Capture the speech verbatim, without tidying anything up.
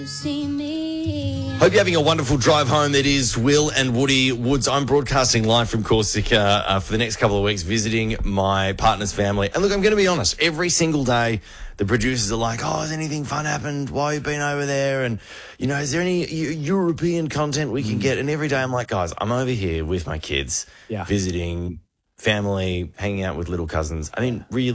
See me. Hope you're having a wonderful drive home. It is Will and Woody Woods. I'm broadcasting live from Corsica uh, for the next couple of weeks, visiting my partner's family. And look, I'm going to be honest, every single day the producers are like, oh, has anything fun happened? Why have you been over there? And, you know, is there any Eu- European content we can get? And every day I'm like, guys, I'm over here with my kids, Yeah. visiting family, hanging out with little cousins. I mean, really.